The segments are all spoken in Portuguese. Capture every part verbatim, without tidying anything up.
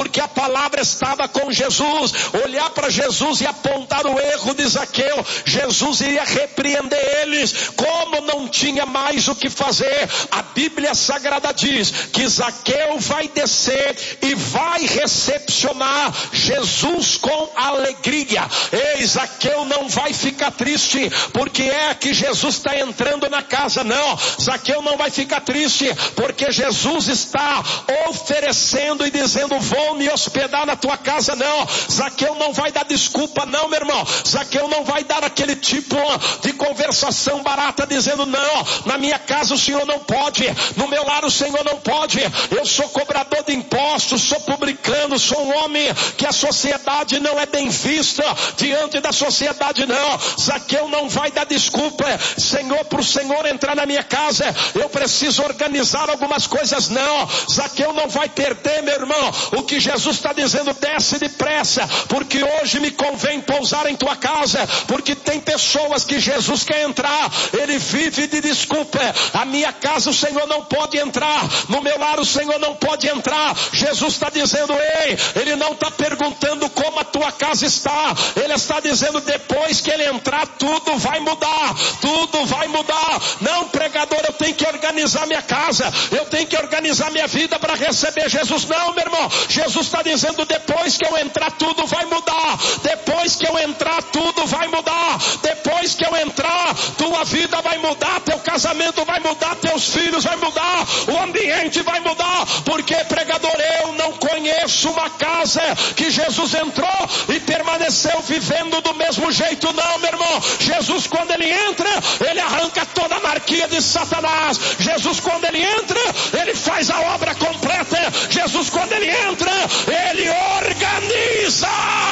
porque a palavra estava com Jesus. Olhar para Jesus e apontar o erro de Zaqueu, Jesus iria repreender eles. Como não tinha mais o que fazer, a Bíblia Sagrada diz que Zaqueu vai descer e vai recepcionar Jesus com alegria. Ei, Zaqueu não vai ficar triste porque é que Jesus está entrando na casa, não. Zaqueu não vai ficar triste porque Jesus está oferecendo e dizendo: vou me hospedar na tua casa, não. Zaqueu não vai dar desculpa, não, meu irmão. Zaqueu não vai dar aquele tipo de conversação barata dizendo: não, na minha casa o Senhor não pode, no meu lar o Senhor não pode, eu sou cobrador de impostos, sou publicano, sou um homem que a sociedade não é bem vista diante da sociedade, não. Zaqueu não vai dar desculpa: Senhor, para o Senhor entrar na minha casa eu preciso organizar algumas coisas, não. Zaqueu não vai perder, meu irmão, o que Jesus está dizendo: desce depressa, porque hoje me convém pousar em tua casa, porque tem pessoas que Jesus quer entrar, ele vive de desculpa. A minha casa o Senhor não pode entrar, no meu lar o Senhor não pode entrar. Jesus está dizendo: ei, ele não está perguntando como a tua casa está, ele está dizendo: depois que ele entrar tudo vai mudar, tudo vai mudar. Não, pregador, eu tenho que organizar minha casa, eu tenho que organizar minha vida para receber Jesus. Não, meu irmão, Jesus está dizendo: depois que eu entrar tudo vai mudar, depois que eu entrar tudo vai mudar, depois que eu entrar tua vida vai mudar, teu casamento vai mudar, teus filhos vai mudar, o ambiente vai mudar. Porque, pregador, eu não conheço uma casa que Jesus entrou e permaneceu vivendo do mesmo jeito, não, meu irmão. Jesus, quando ele entra, ele arranca toda a marquia de Satanás. Jesus, quando ele entra, ele faz a obra completa. Jesus, quando ele entra, ele organiza.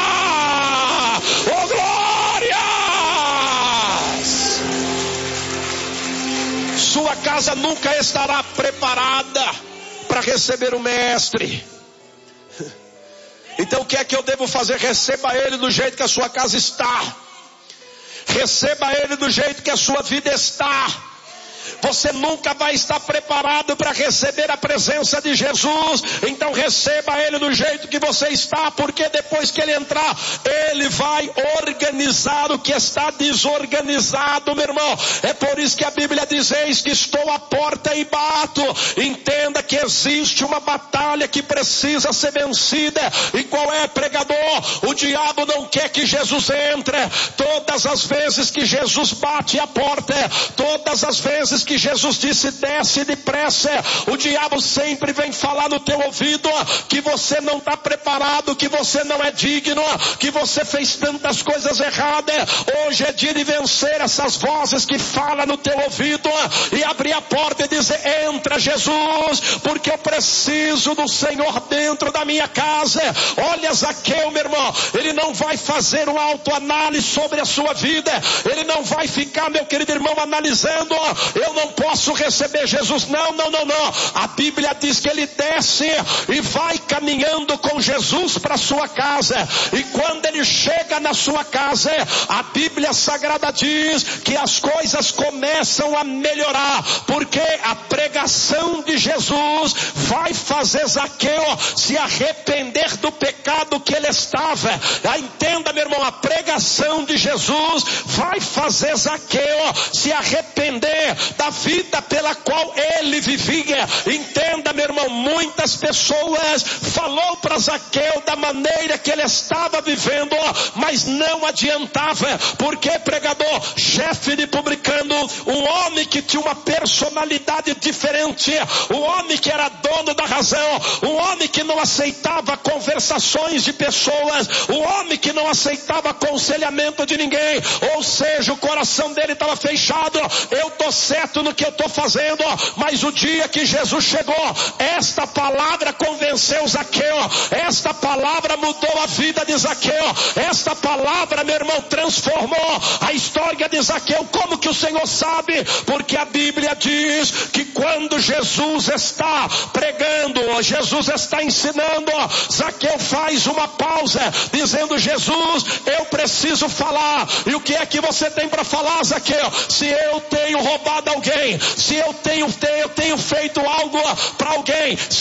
Oh, glórias! Sua casa nunca estará preparada para receber o mestre. Então o que é que eu devo fazer? Receba ele do jeito que a sua casa está. Receba ele do jeito que a sua vida está. Você nunca vai estar preparado para receber a presença de Jesus. Então receba ele do jeito que você está, porque depois que ele entrar, ele vai organizar o que está desorganizado, meu irmão. É por isso que a Bíblia diz: eis que estou à porta e bato. Entenda que existe uma batalha que precisa ser vencida. E qual é, pregador? O diabo não quer que Jesus entre. Todas as vezes que Jesus bate a porta, todas as vezes que Jesus disse: desce depressa, o diabo sempre vem falar no teu ouvido que você não está preparado, que você não é digno, que você fez tantas coisas erradas. Hoje é dia de vencer essas vozes que falam no teu ouvido e abrir a porta e dizer: entra, Jesus, porque eu preciso do Senhor dentro da minha casa. Olha Zaqueu, meu irmão, ele não vai fazer uma autoanálise sobre a sua vida, ele não vai ficar, meu querido irmão, analisando: eu não posso receber Jesus. Não, não, não, não. A Bíblia diz que ele desce e vai caminhando com Jesus para sua casa. E quando ele chega na sua casa, a Bíblia Sagrada diz que as coisas começam a melhorar, porque a pregação de Jesus vai fazer Zaqueu se arrepender do pecado que ele estava. Entenda, meu irmão, a pregação de Jesus vai fazer Zaqueu se arrepender da vida pela qual ele vivia. Entenda, meu irmão, muitas pessoas falou para Zaqueu da maneira que ele estava vivendo, mas não adiantava. Porque, pregador, chefe de publicano, um homem que tinha uma personalidade diferente, um homem que era dono da razão, um homem que não aceitava conversações de pessoas, um homem que não aceitava aconselhamento de ninguém, ou seja, o coração dele estava fechado. Eu estou certo no que eu estou fazendo, mas o dia que Jesus chegou, esta palavra convenceu Zaqueu, esta palavra mudou a vida de Zaqueu, esta palavra, meu irmão, transformou a história de Zaqueu. Como que o Senhor sabe? Porque a Bíblia diz que quando Jesus está pregando, Jesus está ensinando, Zaqueu faz uma pausa, dizendo: Jesus, eu preciso falar. E o que é que você tem para falar, Zaqueu? Se eu tenho roubado alguém, se eu tenho, eu tenho feito algo para alguém,